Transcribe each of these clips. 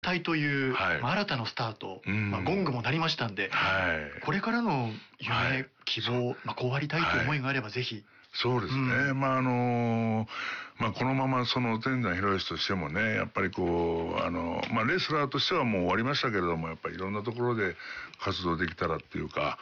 退という、新たなスタート、ゴングも鳴りましたんで、これからの夢、希望、こうありたいという思いがあればぜひ。 そうですね。このままその天山博義としてもね、やっぱりこうレスラーとしてはもう終わりましたけれども、やっぱりいろんなところで活動できたらっていうか、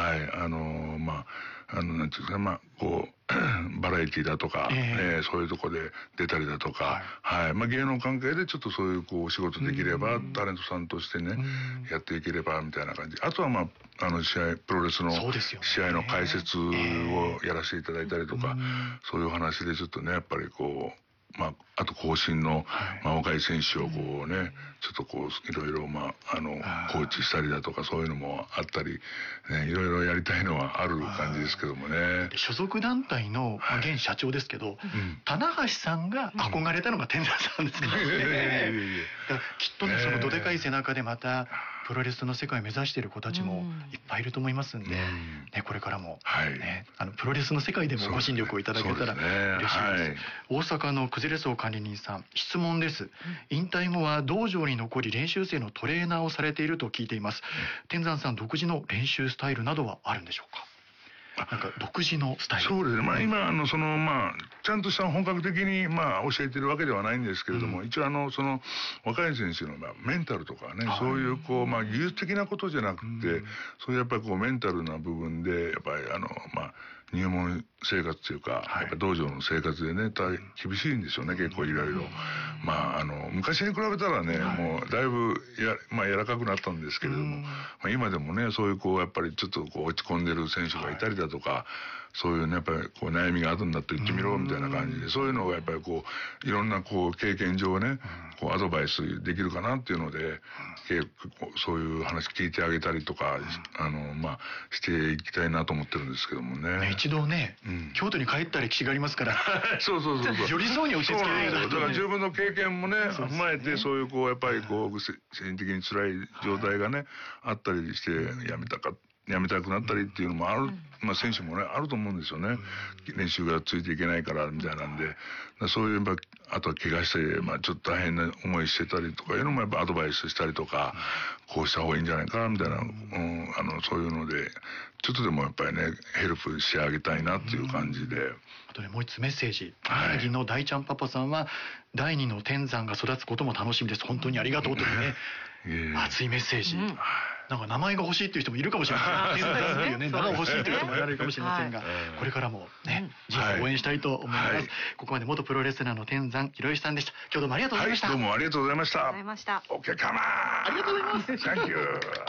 なんていうんですか、こうバラエティだとか、そういうとこで出たりだとか、芸能関係でちょっとそういうこうお仕事できれば、タレントさんとしてね、やっていければみたいな感じ。あとはプロレスの試合の解説をやらせていただいたりとか、そういう話でちょっとね、やっぱりこう、あと後進の、若い選手をこうね、ちょっとこう、いろいろコーチしたりだとか、そういうのもあったり、いろいろやりたいのはある感じですけどもね。 所属団体の現社長ですけど、棚橋さんが憧れたのが天山さんですからね。きっとね、そのどでかい背中でまた、プロレスの世界を目指している子たちもいっぱいいると思いますんで、これからも、プロレスの世界でもご尽力をいただけたら嬉しいです。大阪のくずれ荘管理人さん、質問です。引退後は道場に残り練習生のトレーナーをされていると聞いています。天山さん独自の練習スタイルなどはあるんでしょうか？なんか独自のスタイル。 そうですね。今ちゃんとした本格的に教えてるわけではないんですけれども、一応その若い選手のメンタルとかね、そういうこう技術的なことじゃなくて、そういうやっぱりこうメンタルな部分でやっぱり入門生活というか、やっぱ道場の生活でね、厳しいんですよね、結構いろいろ。昔に比べたらね、もうだいぶ柔らかくなったんですけれども、今でもね、そういうこうやっぱりちょっとこう落ち込んでる選手がいたりだとか、そういうね、やっぱりこう悩みがあるんだと言ってみろみたいな感じで、そういうのがやっぱりこういろんなこう経験上ね、こうアドバイスできるかなっていうので、そういう話聞いてあげたりとか、していきたいなと思ってるんですけどもね。 一度ね、京都に帰った歴史がありますから、 そう寄り添うに落ち着けないだから自分の経験もね、踏まえて、そういうこうやっぱりこう精神的に辛い状態がね、あったりしてやめたくなったりっていうのもある、選手もね、あると思うんですよね。練習がついていけないからみたいなんで、そういうあとは怪我して、ちょっと大変な思いしてたりとかいうのもやっぱアドバイスしたりとか、こうした方がいいんじゃないかなみたいな、そういうので、ちょっとでもやっぱりね、ヘルプしてあげたいなっていう感じで。 あとね、もう一つメッセージ。宮城の大ちゃんパパさんは、第二の天山が育つことも楽しみです。本当にありがとうというね、熱いメッセージ。なんか名前が欲しいっていう人もいるかもしれません。天山っていうね、名前欲しいという人もいられるかもしれませんが、これからもね、人生応援したいと思います。ここまで元プロレスラーの天山博義さんでした。今日どうもありがとうございました。 どうもありがとうございました。 ありがとうございました。 OK、カマーン。 ありがとうございます。 Thank you.